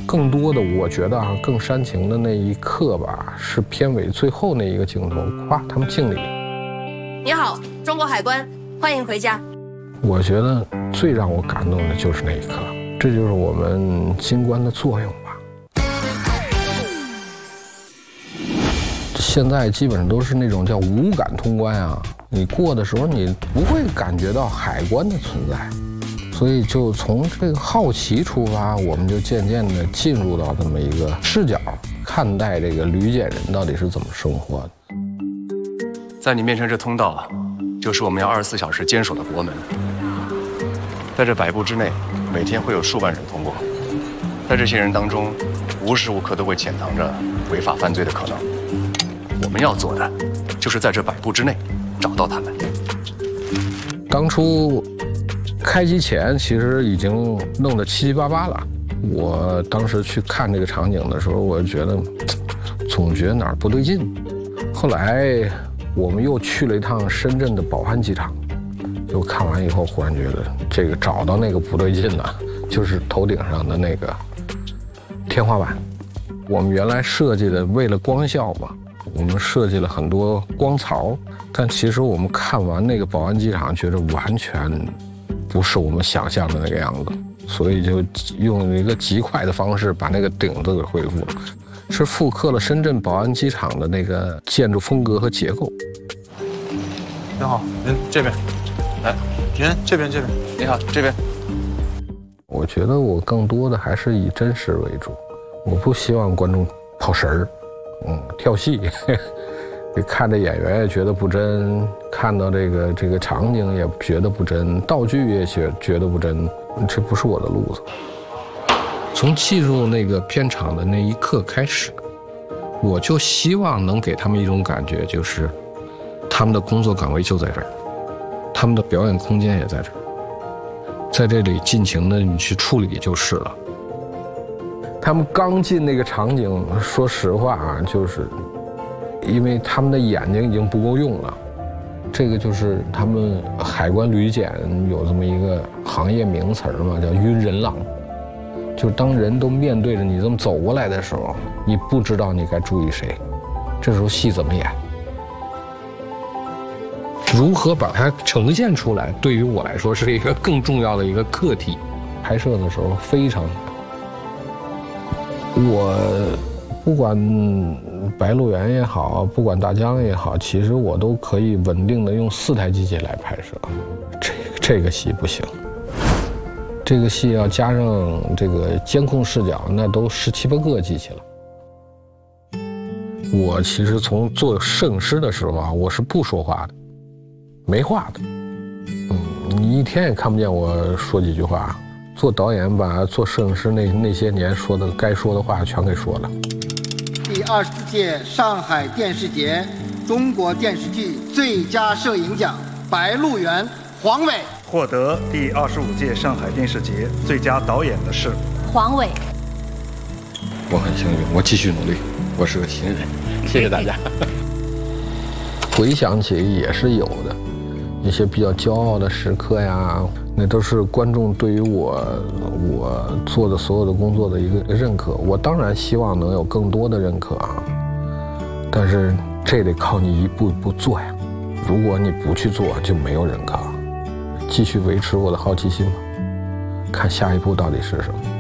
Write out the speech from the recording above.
更多的我觉得更煽情的那一刻吧，是片尾最后那一个镜头，咵，他们敬礼。 你好，中国海关，欢迎回家。 我觉得最让我感动的就是那一刻，这就是我们金关的作用吧。现在基本上都是那种叫无感通关啊，你过的时候你不会感觉到海关的存在。所以就从这个好奇出发，我们就渐渐地进入到这么一个视角，看待这个旅检人到底是怎么生活的。 在你面前这通道，就是我们要24小时坚守的国门。在这100步之内，每天会有数万人通过，在这些人当中，无时无刻都会潜藏着违法犯罪的可能。我们要做的，就是在这100步之内找到他们。 当初开机前其实已经弄得七七八八了。我当时去看这个场景的时候，我觉得总觉得哪儿不对劲。后来我们又去了一趟深圳的宝安机场，就看完以后忽然觉得这个找到那个不对劲了，就是头顶上的那个天花板。我们原来设计的为了光效嘛，我们设计了很多光槽，但其实我们看完那个宝安机场，觉得完全不是我们想象的那个样子，所以就用一个极快的方式把那个顶子给恢复了，是复刻了深圳宝安机场的那个建筑风格和结构。 你好，您这边，来，您这边。 你好，这边。 我觉得我更多的还是以真实为主，我不希望观众跑神儿，跳戏。看着演员也觉得不真，看到这个场景也觉得不真，道具也觉得不真，这不是我的路子。从进入那个片场的那一刻开始，我就希望能给他们一种感觉，就是他们的工作岗位就在这儿，他们的表演空间也在这儿，在这里尽情的你去处理就是了。他们刚进那个场景，说实话啊，就是因为他们的眼睛已经不够用了，这个就是他们海关旅检有这么一个行业名词嘛，叫晕人浪。就当人都面对着你这么走过来的时候，你不知道你该注意谁，这时候戏怎么演？如何把它呈现出来，对于我来说是一个更重要的一个课题。拍摄的时候非常难，我不管白鹿原也好，不管大江也好，其实我都可以稳定的用4台机器来拍摄。这个戏不行，这个戏要加上这个监控视角，那都17、18个机器了。我其实从做摄影师的时候啊，我是不说话的，没话的。你一天也看不见我说几句话。做导演把做摄影师那些年说的该说的话全给说了。 第24届上海电视节中国电视剧最佳摄影奖白鹿原黄伟。 获得第25届上海电视节最佳导演的是黄伟。 我很幸运，我继续努力，我是个新人，谢谢大家。回想起也是有的，一些比较骄傲的时刻呀，那都是观众对于我做的所有的工作的一个认可。我当然希望能有更多的认可啊，但是这得靠你一步一步做呀。如果你不去做，就没有认可。继续维持我的好奇心吧，看下一步到底是什么。